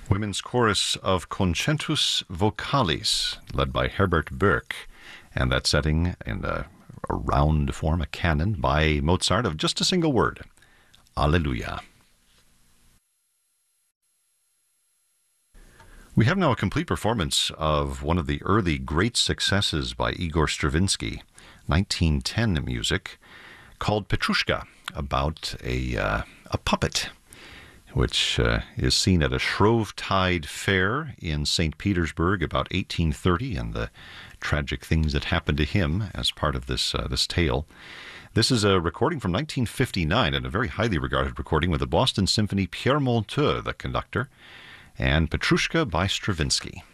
Women's chorus of Concentus Vocalis, led by Herbert Berg, and that setting in a round form, a canon by Mozart of just a single word, Alleluia. We have now a complete performance of one of the early great successes by Igor Stravinsky, 1910 music, called Petrushka, about a puppet, which is seen at a Shrovetide fair in St. Petersburg about 1830, and the tragic things that happened to him as part of this tale. This is a recording from 1959, and a very highly regarded recording with the Boston Symphony, Pierre Monteux, the conductor, and Petrushka by Stravinsky.